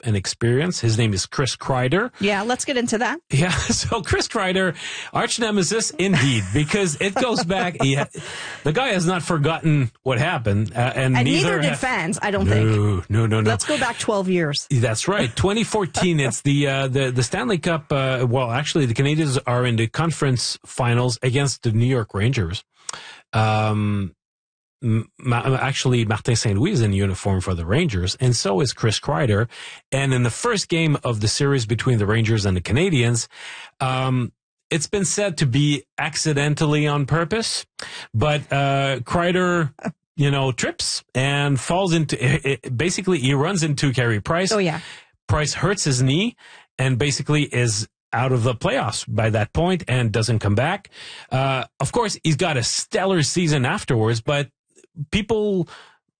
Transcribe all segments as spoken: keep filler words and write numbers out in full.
and experience. His name is Chris Kreider. Yeah, let's get into that. Yeah, so Chris Kreider, arch nemesis indeed, because it goes back. He ha- the guy has not forgotten what happened, uh, and, And neither, neither did ha- fans, I don't no, think. No, no, no. Let's go back twelve years. That's right. twenty fourteen, it's the, uh, the, the Stanley Cup. Uh, well, actually, the Canadiens are in the conference finals against the New York Rangers. Um, Ma- actually, Martin Saint Louis is in uniform for the Rangers, and so is Chris Kreider. And in the first game of the series between the Rangers and the Canadiens, um, it's been said to be accidentally on purpose, but uh, Kreider, you know, trips and falls into, it, it, basically he runs into Carey Price. Oh, yeah. Price hurts his knee and basically is out of the playoffs by that point and doesn't come back. Uh, of course, he's got a stellar season afterwards, but people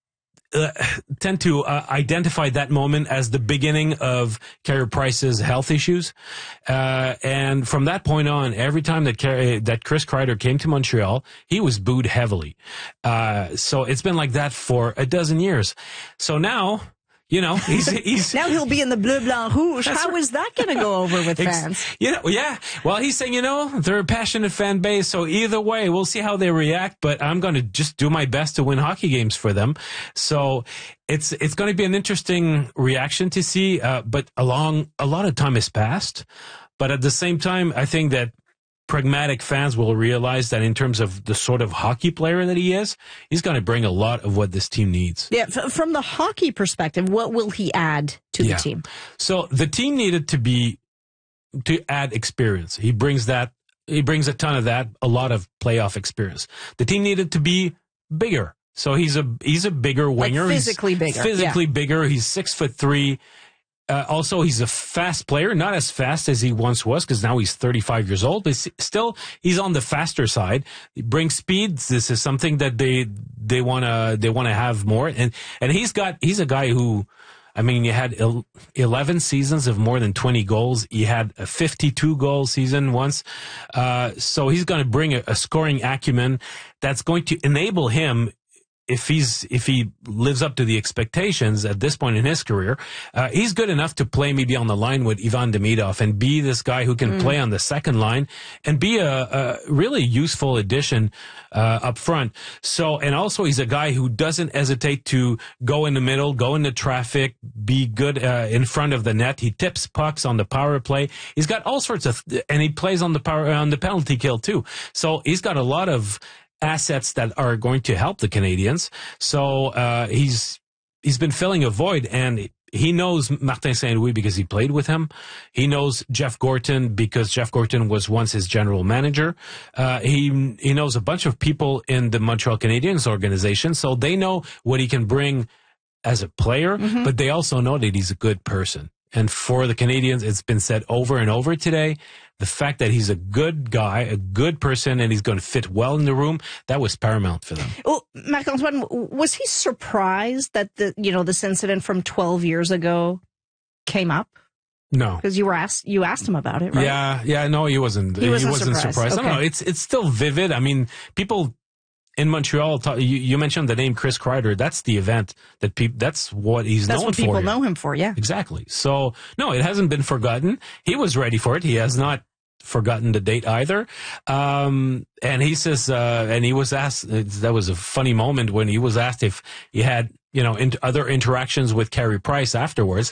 uh, tend to uh, identify that moment as the beginning of Carey Price's health issues. Uh, and from that point on, every time that Car- that Chris Kreider came to Montreal, he was booed heavily. Uh, so it's been like that for a dozen years. So now, you know, he's, he's now he'll be in the bleu, blanc, rouge. How right. is that going to go over with fans? You know, yeah. Well, he's saying, you know, they're a passionate fan base, so either way, we'll see how they react, but I'm going to just do my best to win hockey games for them. So it's, it's going to be an interesting reaction to see, uh, but along, a lot of time has passed. But at the same time, I think that pragmatic fans will realize that in terms of the sort of hockey player that he is, he's going to bring a lot of what this team needs. Yeah, f- from the hockey perspective, what will he add to yeah. the team? So the team needed to be, to add experience. He brings that, he brings a ton of that, a lot of playoff experience. The team needed to be bigger. So he's a, he's a bigger winger. Like physically he's bigger. Physically yeah. bigger. He's six foot three. Uh, also, he's a fast player, not as fast as he once was, because now he's thirty-five years old, but still, he's on the faster side. He brings speed. This is something that they, they wanna, they wanna have more. And, and he's got, he's a guy who, I mean, he had eleven seasons of more than twenty goals. He had a fifty-two goal season once. Uh, so he's gonna bring a, a scoring acumen that's going to enable him, if he's, if he lives up to the expectations at this point in his career, uh, he's good enough to play maybe on the line with Ivan Demidov and be this guy who can mm. play on the second line and be a, a really useful addition, uh, up front. So, and also he's a guy who doesn't hesitate to go in the middle, go into traffic, be good, uh, in front of the net. He tips pucks on the power play. He's got all sorts of, and he plays on the power, on the penalty kill too. So he's got a lot of assets that are going to help the Canadiens. So, uh, he's, he's been filling a void, and he knows Martin Saint Louis because he played with him. He knows Jeff Gorton because Jeff Gorton was once his general manager. Uh, he, he knows a bunch of people in the Montreal Canadiens organization. So they know what he can bring as a player, mm-hmm. but they also know that he's a good person. And for the Canadiens, it's been said over and over today, the fact that he's a good guy, a good person, and he's going to fit well in the room, that was paramount for them. Well, Marc-Antoine, was he surprised that the, you know, this incident from twelve years ago came up? No. Because you were asked, you asked him about it, right? Yeah, yeah, no, he wasn't. He wasn't, he wasn't surprised. surprised. Okay. No, no, it's, it's still vivid. I mean, people in Montreal, you, you mentioned the name Chris Kreider. That's the event that people, that's what he's that's known what for. people here. know him for, yeah. Exactly. So, no, it hasn't been forgotten. He was ready for it. He has not forgotten the date either. Um, and he says, uh, and he was asked, that was a funny moment when he was asked if he had, you know, in, other interactions with Carey Price afterwards.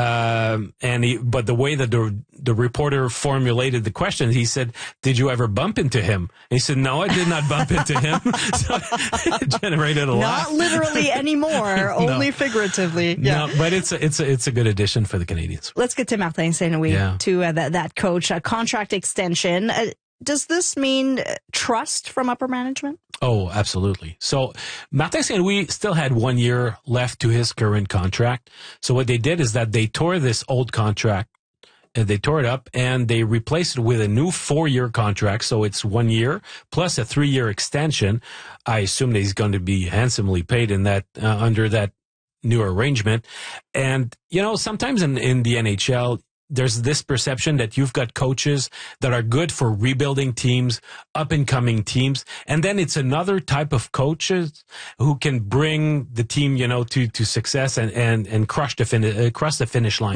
Um, and he, but the way that the, the reporter formulated the question, he said, did you ever bump into him? And he said, no, I did not bump into him. So it generated a laugh. Not literally anymore, only no. figuratively. Yeah. No, but it's a, it's a, it's a good addition for the Canadiens. Let's get to Martin Saint Louis, yeah. to uh, that, that coach, a contract extension. Uh, does this mean trust from upper management? Oh, absolutely. So Martin Saint Louis still had one year left to his current contract. So what they did is that they tore this old contract, and they tore it up, and they replaced it with a new four-year contract. So it's one year plus a three-year extension. I assume that he's going to be handsomely paid in that uh, under that new arrangement. And you know, sometimes in in the N H L, there's this perception that you've got coaches that are good for rebuilding teams, up-and-coming teams, and then it's another type of coaches who can bring the team, you know, to, to success and, and, and crush the fin- uh, cross the finish line.